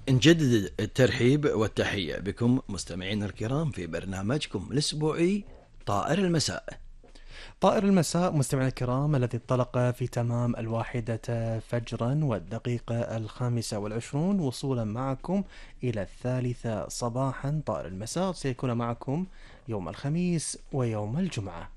نجدد الترحيب والتحية بكم مستمعينا الكرام في برنامجكم الأسبوعي طائر المساء. طائر المساء مستمعينا الكرام الذي انطلق في تمام 1 فجرا والدقيقة 25 وصولا معكم إلى 3 صباحا. طائر المساء سيكون معكم يوم الخميس ويوم الجمعة.